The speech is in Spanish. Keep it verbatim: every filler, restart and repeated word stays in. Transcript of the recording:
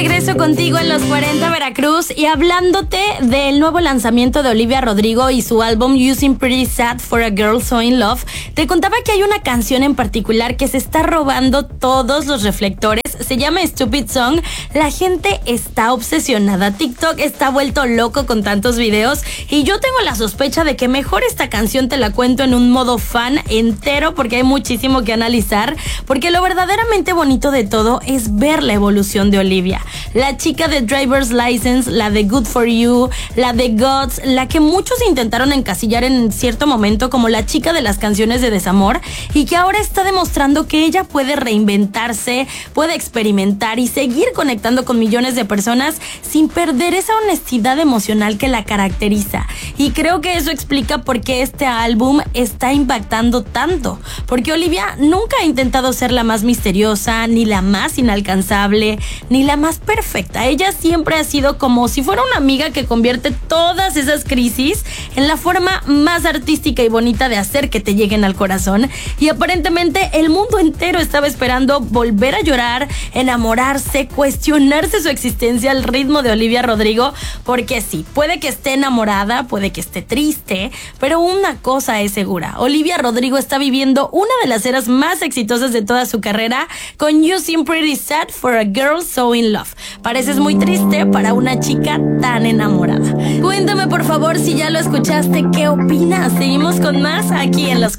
Regreso contigo en los cuarenta Veracruz y hablándote del nuevo lanzamiento de Olivia Rodrigo y su álbum Using Pretty Sad for a Girl So In Love. Te contaba que hay una canción en particular que se está robando todos los reflectores. Se llama Stupid Song. La gente está obsesionada. TikTok está vuelto loco con tantos videos y yo tengo la sospecha de que mejor esta canción te la cuento en un modo fan entero porque hay muchísimo que analizar, porque lo verdaderamente bonito de todo es ver la evolución de Olivia. La chica de Driver's License, la de Good For You, la de Gods, la que muchos intentaron encasillar en cierto momento como la chica de las canciones de desamor y que ahora está demostrando que ella puede reinventarse, puede experimentar y seguir conectando con millones de personas sin perder esa honestidad emocional que la caracteriza. Y creo que eso explica por qué este álbum está impactando tanto, porque Olivia nunca ha intentado ser la más misteriosa, ni la más inalcanzable, ni la más perfecta. Ella siempre ha sido como si fuera una amiga que convierte todas esas crisis en la forma más artística y bonita de hacer que te lleguen al corazón. Y aparentemente el mundo entero estaba esperando volver a llorar, enamorarse, cuestionarse su existencia al ritmo de Olivia Rodrigo, porque sí, puede que esté enamorada, puede que esté triste, pero una cosa es segura: Olivia Rodrigo está viviendo una de las eras más exitosas de toda su carrera con You Seem Pretty Sad for a Girl So In Love. Pareces muy triste para una chica tan enamorada. Cuéntame por favor si ya lo escuchaste, ¿qué opinas? Seguimos con más aquí en Los